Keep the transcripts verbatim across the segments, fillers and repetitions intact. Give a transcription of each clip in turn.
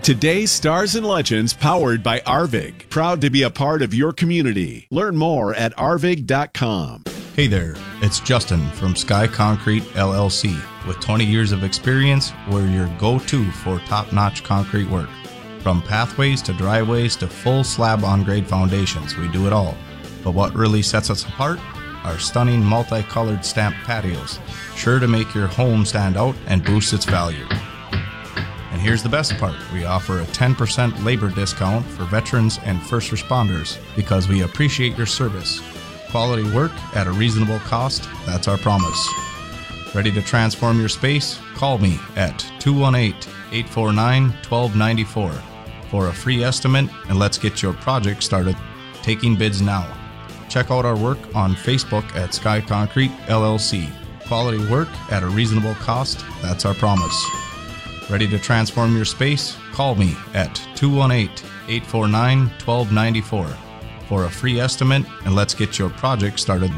Today's Stars and Legends, powered by Arvig. Proud to be a part of your community. Learn more at arvig dot com. Hey there, it's Justin from Sky Concrete L L C. With twenty years of experience, we're your go-to for top-notch concrete work. From pathways to driveways to full slab on-grade foundations, we do it all. But what really sets us apart? Our stunning multicolored stamped patios, sure to make your home stand out and boost its value. And here's the best part. We offer a ten percent labor discount for veterans and first responders because we appreciate your service. Quality work at a reasonable cost, that's our promise. Ready to transform your space? Call me at two one eight, eight four nine, one two nine four for a free estimate, and let's get your project started. Taking bids now. Check out our work on Facebook at Sky Concrete L L C. Quality work at a reasonable cost, that's our promise. Ready to transform your space? Call me at two one eight, eight four nine, one two nine four for a free estimate, and let's get your project started.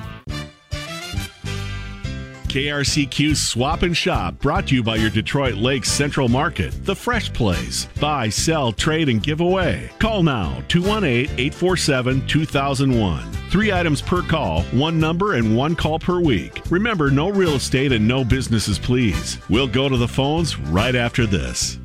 K R C Q's Swap and Shop, brought to you by your Detroit Lakes Central Market, the Fresh Place. Buy, sell, trade, and give away. Call now, two one eight, eight four seven, two thousand one. Three items per call, one number, and one call per week. Remember, no real estate and no businesses, please. We'll go to the phones right after this.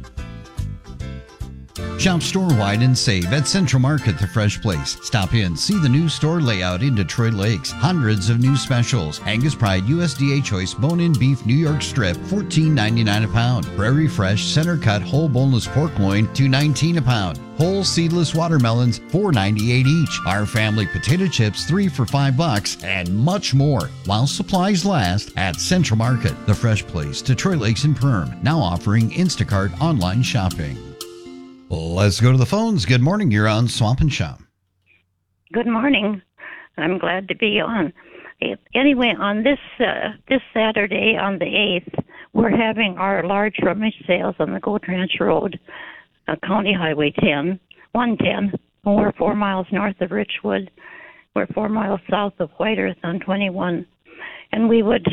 Shop store-wide and save at Central Market, the Fresh Place. Stop in, see the new store layout in Detroit Lakes. Hundreds of new specials. Angus Pride U S D A Choice Bone-In Beef New York Strip, fourteen ninety-nine a pound. Prairie Fresh Center Cut Whole Boneless Pork Loin, two nineteen a pound. Whole seedless watermelons, four ninety-eight each. Our family potato chips, three for five bucks, and much more. While supplies last at Central Market, the Fresh Place, Detroit Lakes and Perm. Now offering Instacart online shopping. Let's go to the phones. Good morning. You're on Swap and Shop. Good morning. I'm glad to be on. Anyway, on this uh, this Saturday on the eighth, we're having our large rummage sales on the Goat Ranch Road, uh, County Highway ten, one ten. We're four miles north of Richwood. We're four miles south of White Earth on twenty-one. And we would...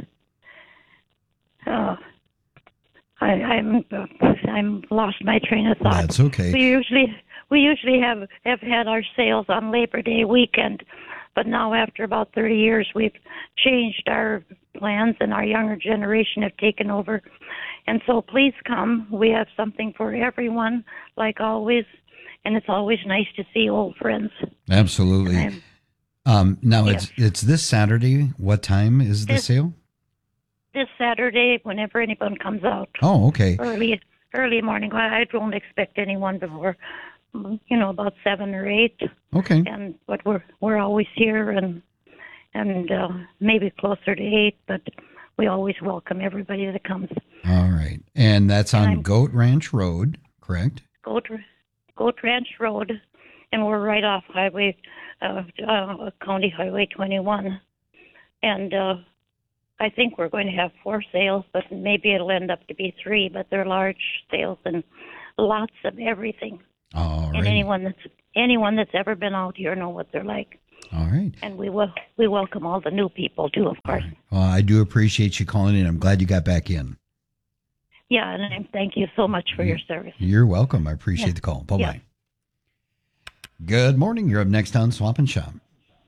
Uh, I, I'm I'm lost my train of thought. That's okay. We usually we usually have have had our sales on Labor Day weekend, but now after about thirty years, we've changed our plans, and our younger generation have taken over. And so, please come. We have something for everyone, like always, and it's always nice to see old friends. Absolutely. Um, now yes. it's it's this Saturday. What time is the This- sale? This Saturday, whenever anyone comes out. Oh, okay. Early, early morning. I I don't expect anyone before, you know, about seven or eight. Okay. And but we're we're always here, and and uh, maybe closer to eight. But we always welcome everybody that comes. All right. And that's on I'm- Goat Ranch Road, correct? Goat Goat Ranch Road, and we're right off Highway, uh, uh, County Highway twenty-one, and. Uh, I think we're going to have four sales, but maybe it'll end up to be three, but they're large sales and lots of everything. All right. And anyone that's anyone that's ever been out here know what they're like. All right. And we will we welcome all the new people too, of course. Right. Well, I do appreciate you calling in. I'm glad you got back in. Yeah, and I thank you so much for your service. You're welcome. I appreciate Yeah. the call. Bye-bye. Yeah. Good morning. You're up next on Swap and Shop.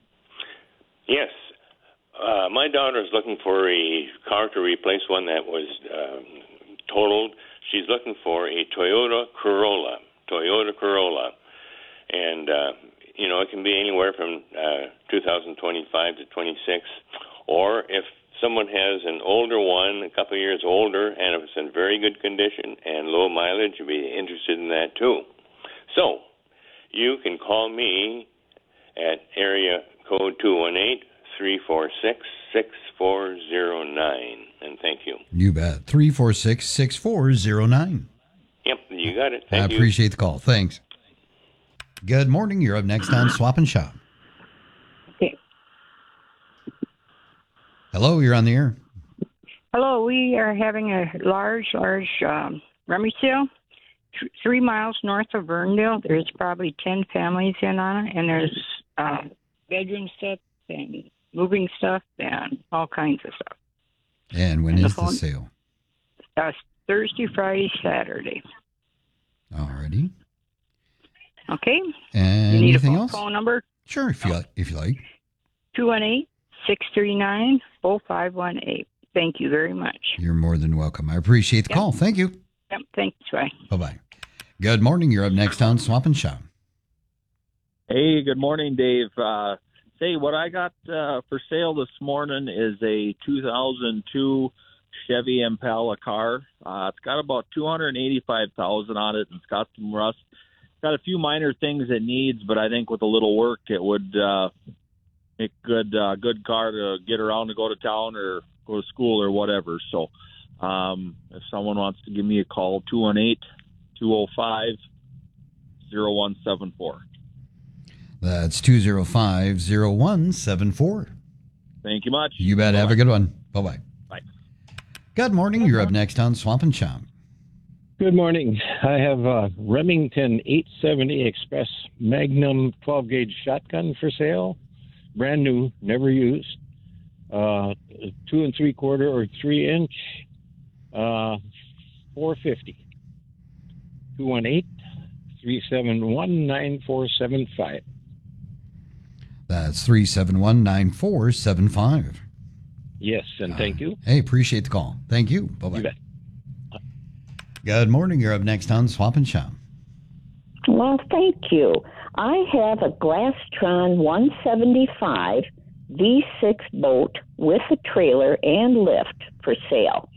Yes. Uh, my daughter is looking for a car to replace one that was uh, totaled. She's looking for a Toyota Corolla, Toyota Corolla. And, uh, you know, it can be anywhere from uh, two thousand twenty-five to twenty-six. Or if someone has an older one, a couple of years older, and if it's in very good condition and low mileage, you'd be interested in that too. So you can call me at area code two one eight, three four six, six four zero nine. And thank you. You bet. three four six, six four zero nine. Yep, you got it. Thank I you. appreciate the call. Thanks. Good morning. You're up next on Swap and Shop. Okay. Hello, you're on the air. Hello, we are having a large, large um, rummage sale th- three miles north of Verndale. There's probably ten families in on it, and there's uh, bedroom stuff and moving stuff and all kinds of stuff. And when And the is the phone- sale? Uh, Thursday, Friday, Saturday. Alrighty. Okay. And You need a anything phone, else? phone number? Sure, if you like. If you like. two one eight, six three nine, oh five one eight. Thank you very much. You're more than welcome. I appreciate the Yep. call. Thank you. Yep, thanks. Bye. Bye-bye. Good morning. You're up next on Swap and Shop. Hey, good morning, Dave. Uh, say, what I got uh, for sale this morning is a two thousand two Chevy Impala car. Uh, it's got about two hundred eighty-five thousand on it, and it's got some rust. Got a few minor things it needs, but I think with a little work, it would uh, make good uh, good car to get around to go to town or go to school or whatever. So, um, if someone wants to give me a call, two one eight, two oh five, oh one seven four. That's two oh five, oh one seven four. Thank you much. You bet. Bye-bye. Have a good one. Bye-bye. Bye. Good morning. You're up next on Swamp and Shop. Good morning. I have a Remington eight seventy Express Magnum twelve gauge shotgun for sale. Brand new, never used. Uh, two and three quarter or three inch. Uh, four fifty. two one eight, three seven one, nine four seven five. That's three seven one, nine four seven five. Yes, and thank you. Hey, appreciate the call. Thank you. Bye-bye. You bet. Good morning. You're up next on Swap and Shop. Well, thank you. I have a Glastron one seventy-five V six boat with a trailer and lift for sale.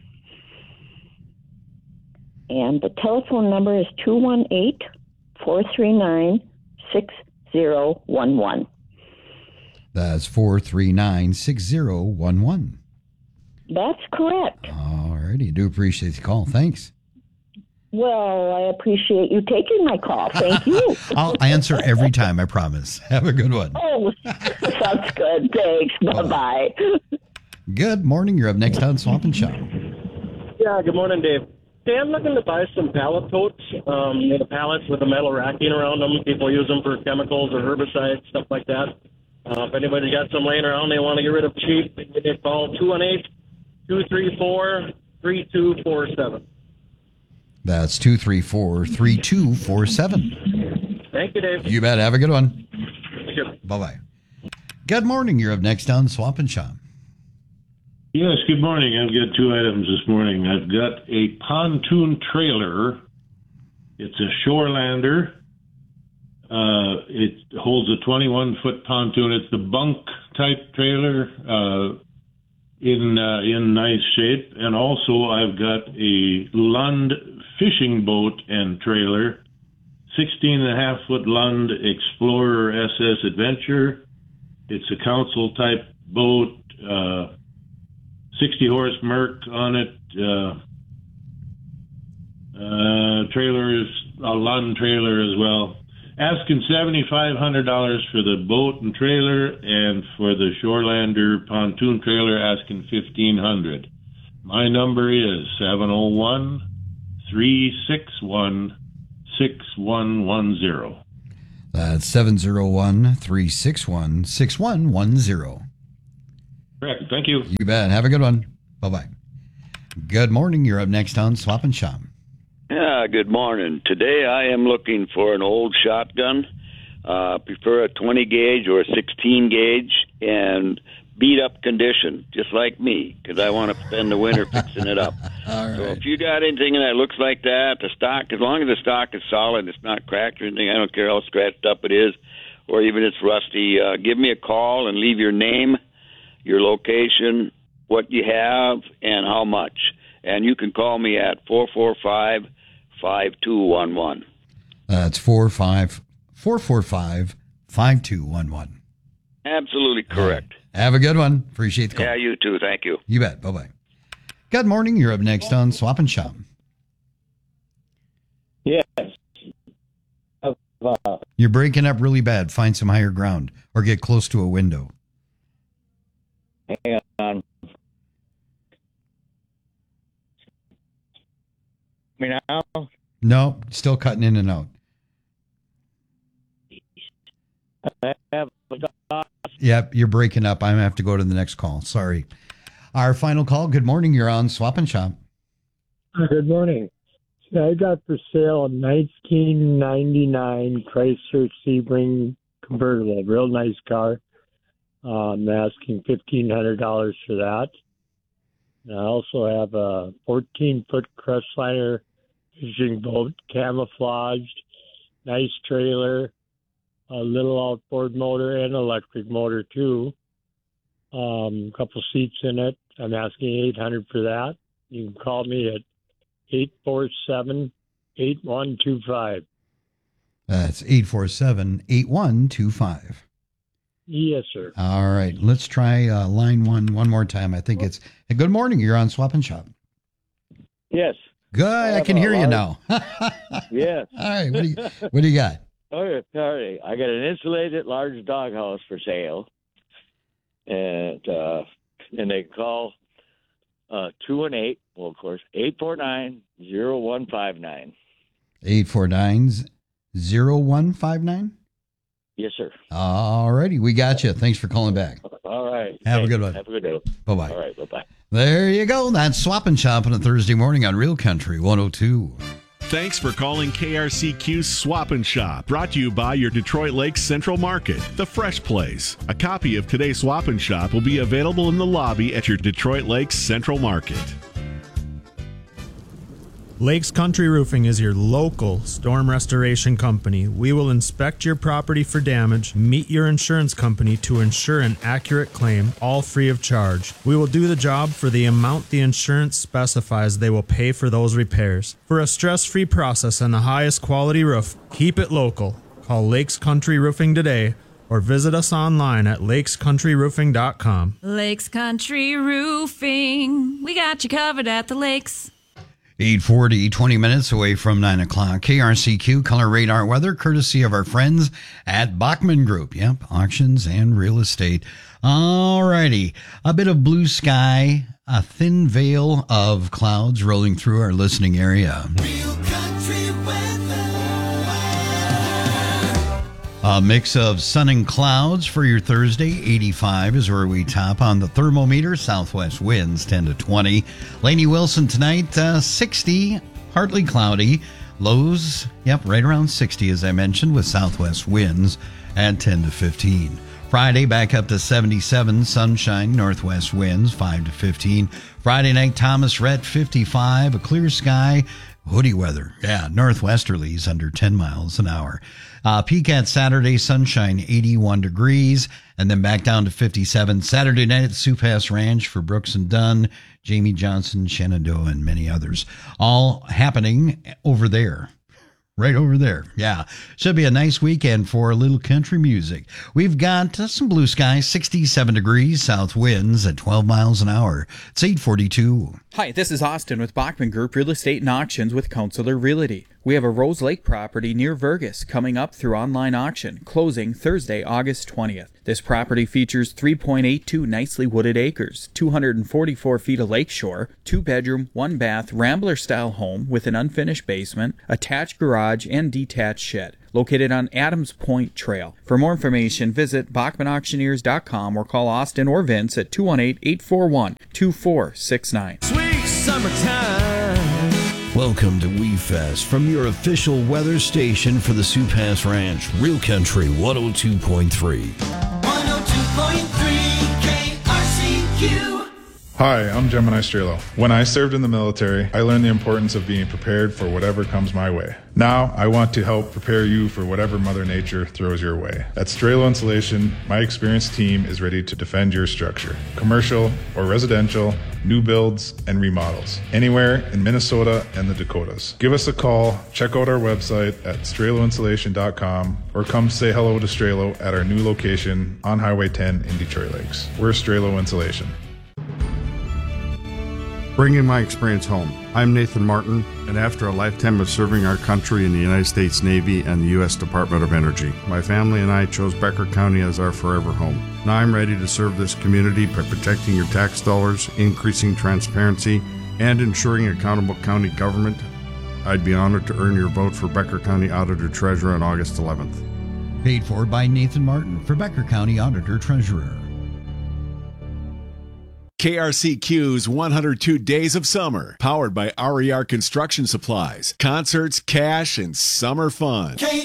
And the telephone number is two one eight, four three nine, six zero one one. That's four three nine, six zero one one. That's correct. All righty. Do appreciate the call. Thanks. Well, I appreciate you taking my call. Thank you. I'll answer every time, I promise. Have a good one. Oh, sounds good. Thanks. Bye-bye. Good morning. You're up next on Swamp and Shop. Yeah, good morning, Dave. Hey, I'm looking to buy some pallet totes, um, you know, the pallets with the metal racking around them. People use them for chemicals or herbicides, stuff like that. Uh, if anybody's got some laying around they want to get rid of cheap, they can give me a call, two one eight, two three four, three two four seven. That's two three four, three two four seven. Thank you, Dave. You bet. Have a good one. Sure. Bye-bye. Good morning. You're up next on Swap and Shop. Yes, good morning. I've got two items this morning. I've got a pontoon trailer. It's a Shorelander. Uh, it holds a twenty-one foot pontoon. It's the bunk type trailer uh, in uh, in nice shape. And also I've got a Lund fishing boat and trailer, sixteen and a half foot Lund Explorer S S Adventure. It's a council type boat. Uh, sixty horse Merc on it. Uh, uh, trailer is a Lund trailer as well. Asking seven thousand five hundred dollars for the boat and trailer, and for the Shorelander pontoon trailer, asking fifteen hundred dollars. My number is seven oh one, three six one, six one one zero. That's seven oh one, three six one, six one one zero. Correct. Thank you. You bet. Have a good one. Bye-bye. Good morning. You're up next on Swap and Shop. Yeah, good morning. Today I am looking for an old shotgun. Uh, prefer a twenty gauge or a sixteen gauge and beat up condition, just like me, because I want to spend the winter fixing it up. All right. So if you got anything that looks like that, the stock, as long as the stock is solid, it's not cracked or anything, I don't care how scratched up it is, or even it's rusty, uh, give me a call and leave your name, your location, what you have, and how much. And you can call me at four four five, five two one one. That's four five four four five five two one one. Absolutely correct. Have a good one. Appreciate the call. Yeah, you too. Thank you. You bet. Bye-bye. Good morning. You're up next on Swap and Shop. Yes. Uh, You're breaking up really bad. Find some higher ground or get close to a window. hang on. Me now? No, still cutting in and out. I have Yep, you're breaking up. I'm going to have to go to the next call. Sorry. Our final call. Good morning. You're on Swap and Shop. Good morning. I got for sale a nineteen ninety-nine Chrysler Sebring convertible, real nice car. Uh, I'm asking fifteen hundred dollars for that. And I also have a fourteen-foot Crestliner fishing boat, camouflaged, nice trailer, a little outboard motor and electric motor too. Um, a couple seats in it. I'm asking eight hundred dollars for that. You can call me at eight four seven, eight one two five. That's eight four seven, eight one two five. Yes, sir. All right. Let's try uh, line one one more time. I think it's hey, good morning. You're on Swap and Shop. Yes. Good. I, I can hear you now. Yes. All right. What do you, what do you got? Okay, sorry. I got an insulated large doghouse for sale. And uh, and they call uh, two one eight, well, of course, eight four nine, zero one five nine. eight four nine, zero one five nine? Yes, sir. All righty. We got you. Thanks for calling back. All right. Have Thanks. a good one. Have a good day. Bye-bye. All right. Bye-bye. There you go. That's Swap and Shop on a Thursday morning on Real Country one oh two. Thanks for calling K R C Q's Swap and Shop, brought to you by your Detroit Lakes Central Market, the Fresh Place. A copy of today's Swap and Shop will be available in the lobby at your Detroit Lakes Central Market. Lakes Country Roofing is your local storm restoration company. We will inspect your property for damage, meet your insurance company to ensure an accurate claim, all free of charge. We will do the job for the amount the insurance specifies they will pay for those repairs. For a stress-free process and the highest quality roof, keep it local. Call Lakes Country Roofing today or visit us online at lakes country roofing dot com. Lakes Country Roofing. We got you covered at the lakes. eight forty, twenty minutes away from nine o'clock. K R C Q Color Radar Weather, courtesy of our friends at Bachman Group. Yep, auctions and real estate. All righty. A bit of blue sky, a thin veil of clouds rolling through our listening area. Real country weather. A mix of sun and clouds for your Thursday. eighty-five is where we top on the thermometer. Southwest winds ten to twenty. Lainey Wilson tonight, uh, sixty, partly cloudy. Lows, yep, right around sixty as I mentioned, with southwest winds at ten to fifteen. Friday back up to seventy-seven, sunshine, northwest winds five to fifteen. Friday night, Thomas Rhett fifty-five, a clear sky, hoodie weather. Yeah, northwesterlies under ten miles an hour. Uh, peak at Saturday, sunshine, eighty-one degrees, and then back down to fifty-seven. Saturday night at Sioux Pass Ranch for Brooks and Dunn, Jamie Johnson, Shenandoah, and many others. All happening over there. Right over there. Yeah. Should be a nice weekend for a little country music. We've got uh, some blue skies, sixty-seven degrees, south winds at twelve miles an hour. It's eight forty-two. Hi, this is Austin with Bachman Group Real Estate and Auctions with Counselor Realty. We have a Rose Lake property near Vergas coming up through online auction, closing Thursday, August twentieth. This property features three point eight two nicely wooded acres, two hundred forty-four feet of lakeshore, two bedroom, one bath, Rambler style home with an unfinished basement, attached garage, and detached shed. Located on Adams Point Trail. For more information, visit Bachman Auctioneers dot com or call Austin or Vince at two one eight, eight four one, two four six nine. Sweet summertime. Welcome to We Fest from your official weather station for the Sioux Pass Ranch, Real Country one oh two point three. one oh two point three K R C Q. Hi, I'm Gemini Strelo. When I served in the military, I learned the importance of being prepared for whatever comes my way. Now, I want to help prepare you for whatever Mother Nature throws your way. At Strelo Insulation, my experienced team is ready to defend your structure. Commercial or residential, new builds, and remodels. Anywhere in Minnesota and the Dakotas. Give us a call, check out our website at strelo insulation dot com, or come say hello to Strelo at our new location on Highway ten in Detroit Lakes. We're Strelo Insulation. Bringing my experience home. I'm Nathan Martin, and after a lifetime of serving our country in the United States Navy and the U S Department of Energy, my family and I chose Becker County as our forever home. Now I'm ready to serve this community by protecting your tax dollars, increasing transparency, and ensuring accountable county government. I'd be honored to earn your vote for Becker County Auditor Treasurer on August eleventh. Paid for by Nathan Martin for Becker County Auditor Treasurer. K R C Q's one hundred two Days of Summer, powered by R E R Construction Supplies. Concerts, cash, and summer fun.